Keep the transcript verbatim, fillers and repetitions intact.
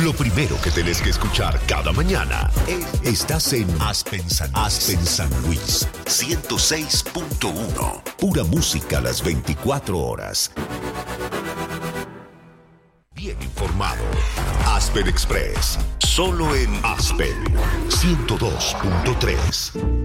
Lo primero que tenés que escuchar cada mañana es, estás en Aspen San, Aspen San Luis, ciento seis punto uno. Pura música a las veinticuatro horas. Bien informado. Aspen Express. Solo en Aspen ciento dos punto tres.